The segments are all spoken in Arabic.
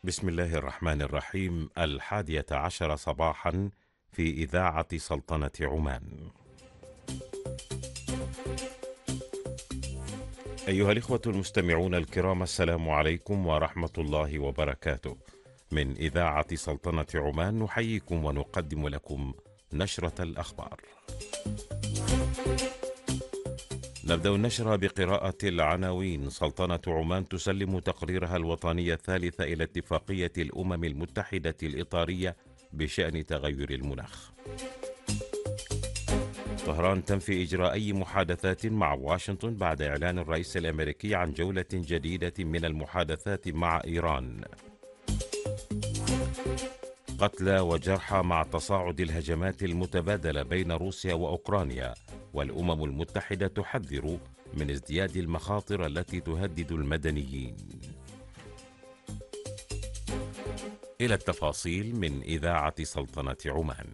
بسم الله الرحمن الرحيم. 11 صباحا في إذاعة سلطنة عمان. أيها الإخوة المستمعون الكرام، السلام عليكم ورحمة الله وبركاته. من إذاعة سلطنة عمان نحييكم ونقدم لكم نشرة الأخبار. نبدأ النشرة بقراءة العناوين. سلطنة عمان تسلم تقريرها الوطني الثالث إلى اتفاقية الأمم المتحدة الإطارية بشأن تغير المناخ. طهران تنفي إجراء أي محادثات مع واشنطن بعد إعلان الرئيس الأمريكي عن جولة جديدة من المحادثات مع إيران. قتلى وجرحى مع تصاعد الهجمات المتبادلة بين روسيا وأوكرانيا، والأمم المتحدة تحذر من ازدياد المخاطر التي تهدد المدنيين. إلى التفاصيل من إذاعة سلطنة عمان.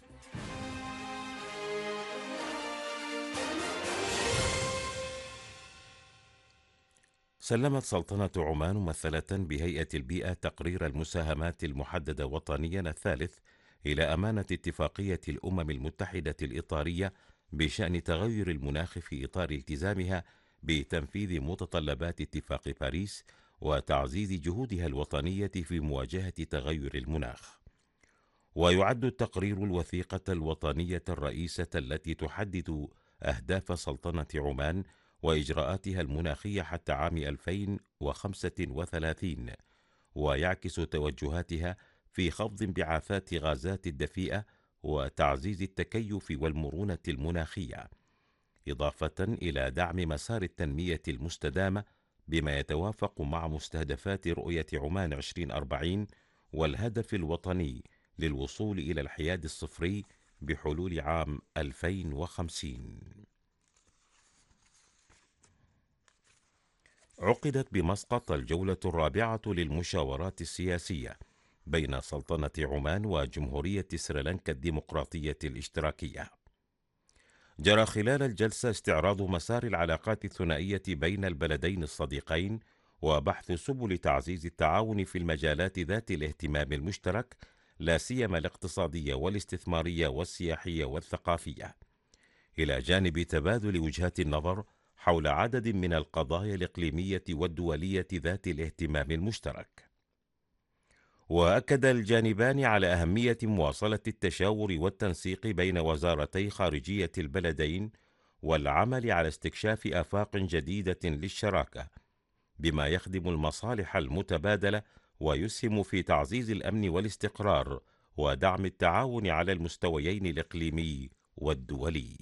سلمت سلطنة عمان ممثلة بهيئة البيئة تقرير المساهمات المحددة وطنيا الثالث إلى أمانة اتفاقية الأمم المتحدة الإطارية بشأن تغير المناخ في إطار التزامها بتنفيذ متطلبات اتفاق باريس وتعزيز جهودها الوطنية في مواجهة تغير المناخ. ويعد التقرير الوثيقة الوطنية الرئيسة التي تحدد أهداف سلطنة عمان وإجراءاتها المناخية حتى عام 2035، ويعكس توجهاتها في خفض انبعاثات غازات الدفيئة وتعزيز التكيف والمرونة المناخية، إضافة إلى دعم مسار التنمية المستدامة بما يتوافق مع مستهدفات رؤية عمان 2040 والهدف الوطني للوصول إلى الحياد الصفري بحلول عام 2050. عقدت بمسقط الجولة الرابعة للمشاورات السياسية بين سلطنة عمان وجمهورية سريلانكا الديمقراطية الاشتراكية. جرى خلال الجلسة استعراض مسار العلاقات الثنائية بين البلدين الصديقين وبحث سبل تعزيز التعاون في المجالات ذات الاهتمام المشترك، لا سيما الاقتصادية والاستثمارية والسياحية والثقافية، إلى جانب تبادل وجهات النظر حول عدد من القضايا الإقليمية والدولية ذات الاهتمام المشترك. وأكد الجانبان على أهمية مواصلة التشاور والتنسيق بين وزارتي خارجية البلدين والعمل على استكشاف آفاق جديدة للشراكة بما يخدم المصالح المتبادلة ويسهم في تعزيز الأمن والاستقرار ودعم التعاون على المستويين الإقليمي والدولي.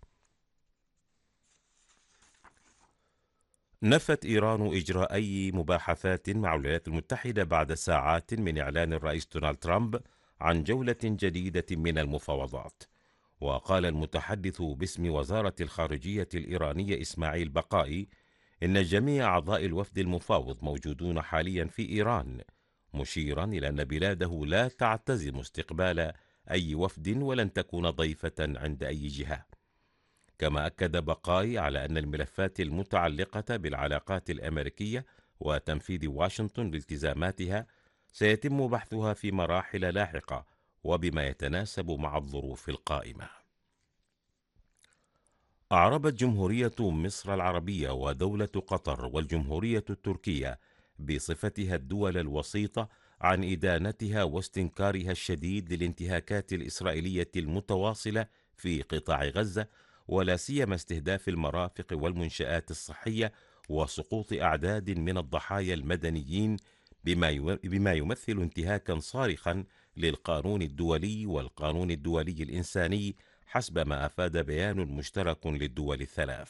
نفت إيران إجراء أي مباحثات مع الولايات المتحدة بعد ساعات من إعلان الرئيس دونالد ترامب عن جولة جديدة من المفاوضات. وقال المتحدث باسم وزارة الخارجية الإيرانية إسماعيل بقائي إن جميع أعضاء الوفد المفاوض موجودون حاليا في إيران، مشيرا إلى أن بلاده لا تعتزم استقبال أي وفد ولن تكون ضيفة عند أي جهة. كما أكد بقاي على أن الملفات المتعلقة بالعلاقات الأمريكية وتنفيذ واشنطن لالتزاماتها سيتم بحثها في مراحل لاحقة وبما يتناسب مع الظروف القائمة. أعربت جمهورية مصر العربية ودولة قطر والجمهورية التركية بصفتها الدول الوسيطة عن إدانتها واستنكارها الشديد للانتهاكات الإسرائيلية المتواصلة في قطاع غزة، ولا سيما استهداف المرافق والمنشآت الصحية وسقوط أعداد من الضحايا المدنيين، بما يمثل انتهاكا صارخا للقانون الدولي والقانون الدولي الإنساني حسب ما أفاد بيان مشترك للدول الثلاث.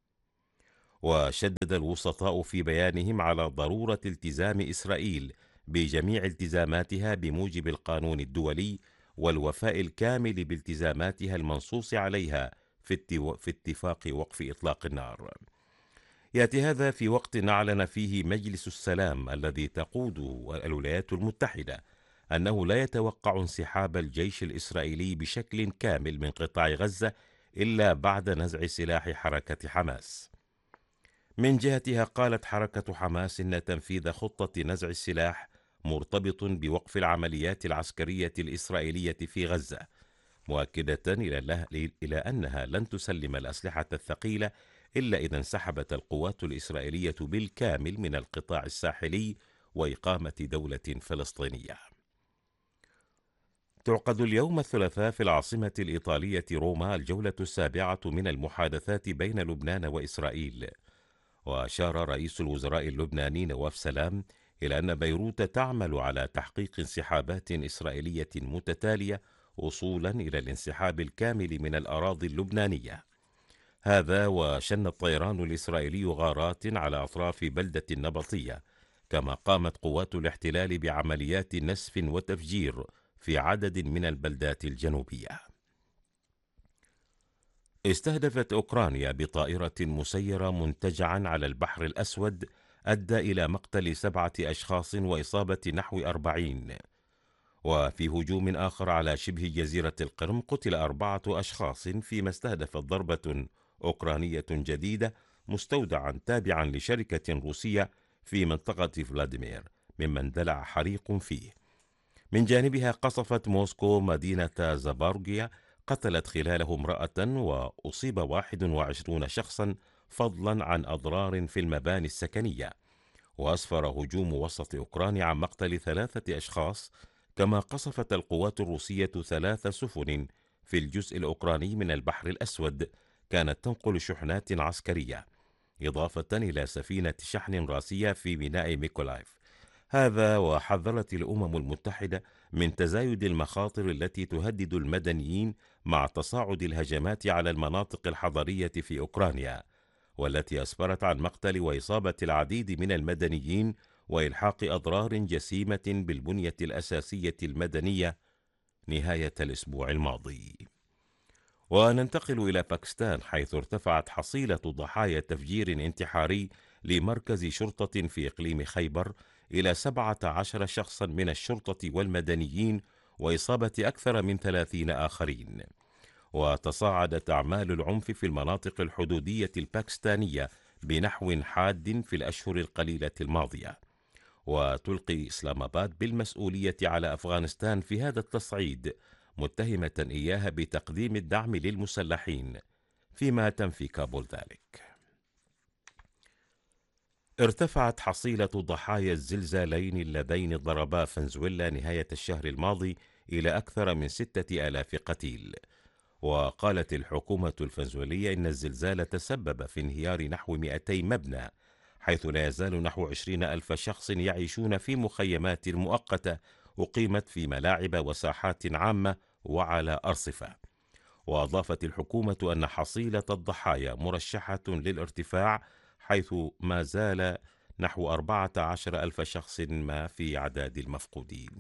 وشدد الوسطاء في بيانهم على ضرورة التزام إسرائيل بجميع التزاماتها بموجب القانون الدولي والوفاء الكامل بالتزاماتها المنصوص عليها في اتفاق وقف إطلاق النار. يأتي هذا في وقت أعلن فيه مجلس السلام الذي تقوده الولايات المتحدة أنه لا يتوقع انسحاب الجيش الإسرائيلي بشكل كامل من قطاع غزة إلا بعد نزع سلاح حركة حماس. من جهتها قالت حركة حماس إن تنفيذ خطة نزع السلاح مرتبط بوقف العمليات العسكرية الإسرائيلية في غزة، مؤكدة إلى أنها لن تسلم الأسلحة الثقيلة إلا إذا انسحبت القوات الإسرائيلية بالكامل من القطاع الساحلي وإقامة دولة فلسطينية. تعقد اليوم الثلاثاء في العاصمة الإيطالية روما الجولة السابعة من المحادثات بين لبنان وإسرائيل، وأشار رئيس الوزراء اللبناني نواف سلام إلى أن بيروت تعمل على تحقيق انسحابات إسرائيلية متتالية وصولا إلى الانسحاب الكامل من الأراضي اللبنانية. هذا وشن الطيران الإسرائيلي غارات على أطراف بلدة النبطية، كما قامت قوات الاحتلال بعمليات نسف وتفجير في عدد من البلدات الجنوبية. استهدفت أوكرانيا بطائرة مسيرة منتجعا على البحر الأسود أدى إلى مقتل 7 أشخاص وإصابة نحو 40. وفي هجوم آخر على شبه جزيرة القرم قتل 4 أشخاص فيما استهدفت ضربة أوكرانية جديدة مستودعا تابعا لشركة روسية في منطقة فلاديمير مما اندلع حريق فيه. من جانبها قصفت موسكو مدينة زاباروجيا قتلت خلاله امرأة وأصيب 21 شخصا فضلا عن أضرار في المباني السكنية. وأسفر هجوم وسط أوكرانيا عن مقتل 3 أشخاص، كما قصفت القوات الروسية 3 سفن في الجزء الأوكراني من البحر الأسود كانت تنقل شحنات عسكرية، إضافة إلى سفينة شحن راسية في ميناء ميكولايف. هذا وحذرت الأمم المتحدة من تزايد المخاطر التي تهدد المدنيين مع تصاعد الهجمات على المناطق الحضرية في أوكرانيا، والتي أسفرت عن مقتل وإصابة العديد من المدنيين وإلحاق أضرار جسيمة بالبنية الأساسية المدنية نهاية الأسبوع الماضي. وننتقل إلى باكستان، حيث ارتفعت حصيلة ضحايا تفجير انتحاري لمركز شرطة في إقليم خيبر إلى 17 شخصا من الشرطة والمدنيين وإصابة أكثر من 30 آخرين. وتصاعدت أعمال العنف في المناطق الحدودية الباكستانية بنحو حاد في الأشهر القليلة الماضية، وتلقي إسلام آباد بالمسؤولية على أفغانستان في هذا التصعيد، متهمة إياها بتقديم الدعم للمسلحين، فيما تنفي كابول ذلك. ارتفعت حصيلة ضحايا الزلزالين اللذين ضربا فنزويلا نهاية الشهر الماضي إلى أكثر من 6000 قتيل. وقالت الحكومة الفنزويلية إن الزلزال تسبب في انهيار نحو 200 مبنى، حيث لا يزال نحو 20,000 شخص يعيشون في مخيمات مؤقتة أقيمت في ملاعب وساحات عامة وعلى أرصفة. وأضافت الحكومة أن حصيلة الضحايا مرشحة للارتفاع، حيث ما زال نحو 14,000 شخص ما في عداد المفقودين.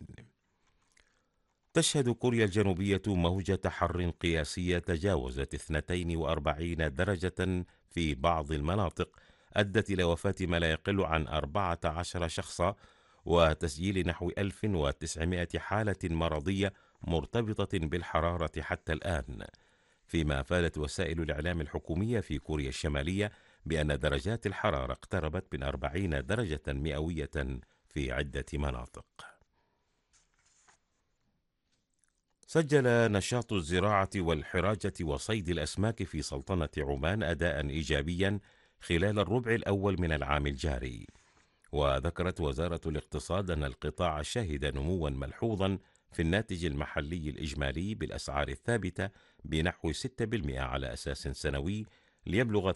تشهد كوريا الجنوبية موجة حر قياسية تجاوزت 42 درجة في بعض المناطق، أدت إلى وفاة ما لا يقل عن 14 شخصا وتسجيل نحو 1900 حالة مرضية مرتبطة بالحرارة حتى الآن، فيما أفادت وسائل الإعلام الحكومية في كوريا الشمالية بأن درجات الحرارة اقتربت من 40 درجة مئوية في عدة مناطق. سجل نشاط الزراعة والحراجة وصيد الأسماك في سلطنة عمان أداء إيجابيا خلال الربع الأول من العام الجاري. وذكرت وزارة الاقتصاد أن القطاع شهد نموا ملحوظا في الناتج المحلي الإجمالي بالأسعار الثابتة بنحو 6% على أساس سنوي، ليبلغ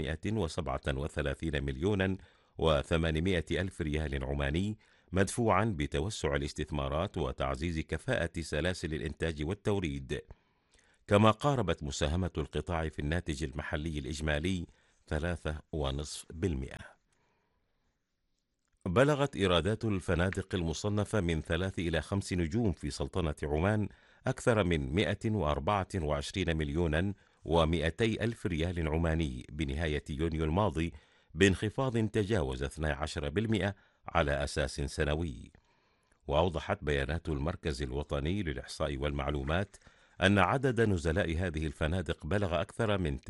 337 مليون و800 ألف ريال عماني، مدفوعا بتوسع الاستثمارات وتعزيز كفاءة سلاسل الإنتاج والتوريد. كما قاربت مساهمة القطاع في الناتج المحلي الإجمالي 3.5%. بلغت إيرادات الفنادق المصنفة من 3 إلى 5 نجوم في سلطنة عمان أكثر من 124 مليون و200 ألف ريال عماني بنهاية يونيو الماضي، بانخفاض تجاوز 12% على أساس سنوي. وأوضحت بيانات المركز الوطني للإحصاء والمعلومات أن عدد نزلاء هذه الفنادق بلغ أكثر من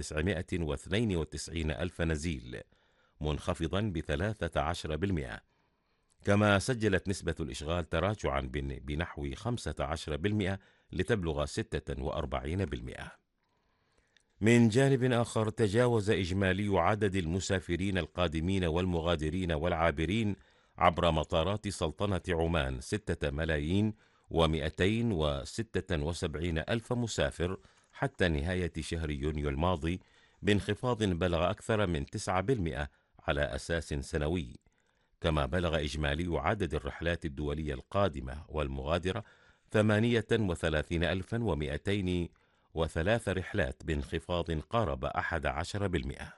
992 ألف نزيل، منخفضا ب13%. كما سجلت نسبة الإشغال تراجعا بنحو 15% لتبلغ 46%. من جانب آخر، تجاوز إجمالي عدد المسافرين القادمين والمغادرين والعابرين عبر مطارات سلطنة عمان 6,276,000 مسافر حتى نهاية شهر يونيو الماضي، بانخفاض بلغ أكثر من 9% على أساس سنوي. كما بلغ إجمالي عدد الرحلات الدولية القادمة والمغادرة 38,203 رحلات، بانخفاض قارب 11%.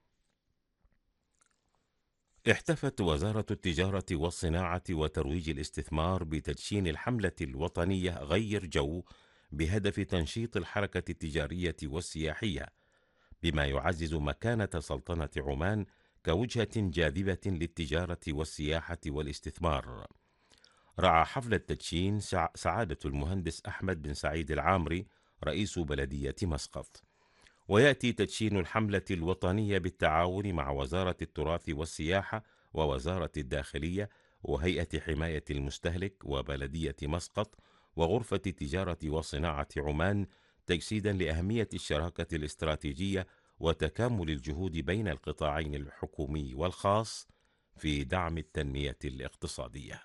احتفت وزارة التجارة والصناعة وترويج الاستثمار بتدشين الحملة الوطنية غير جو بهدف تنشيط الحركة التجارية والسياحية، بما يعزز مكانة سلطنة عمان كوجهة جاذبة للتجارة والسياحة والاستثمار. رعى حفل التدشين سعادة المهندس أحمد بن سعيد العامري رئيس بلدية مسقط. ويأتي تدشين الحملة الوطنية بالتعاون مع وزارة التراث والسياحة ووزارة الداخلية وهيئة حماية المستهلك وبلدية مسقط وغرفة تجارة وصناعة عمان، تجسيدا لأهمية الشراكة الاستراتيجية وتكامل الجهود بين القطاعين الحكومي والخاص في دعم التنمية الاقتصادية.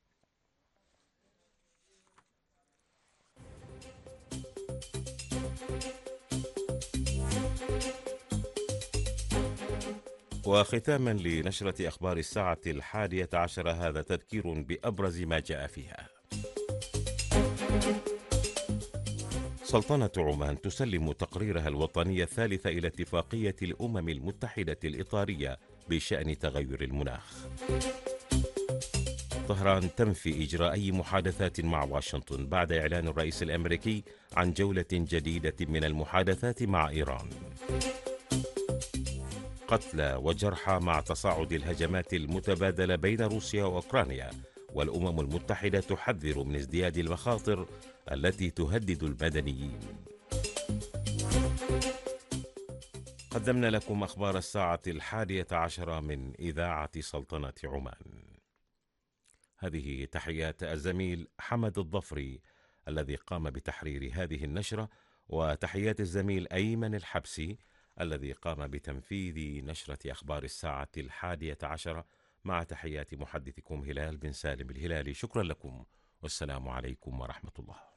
وختاما لنشرة أخبار الساعة 11، هذا تذكير بأبرز ما جاء فيها. سلطنة عمان تسلم تقريرها الوطني الثالث إلى اتفاقية الأمم المتحدة الإطارية بشأن تغير المناخ. طهران تنفي إجراء أي محادثات مع واشنطن بعد إعلان الرئيس الأمريكي عن جولة جديدة من المحادثات مع إيران. قتلى وجرحى مع تصاعد الهجمات المتبادلة بين روسيا وأوكرانيا، والأمم المتحدة تحذر من ازدياد المخاطر التي تهدد المدنيين. قدمنا لكم أخبار الساعة 11 من إذاعة سلطنة عمان. هذه تحيات الزميل حمد الظفري الذي قام بتحرير هذه النشرة، وتحيات الزميل أيمن الحبسي الذي قام بتنفيذ نشرة أخبار الساعة 11، مع تحيات محدثكم هلال بن سالم الهلالي. شكرا لكم، والسلام عليكم ورحمة الله.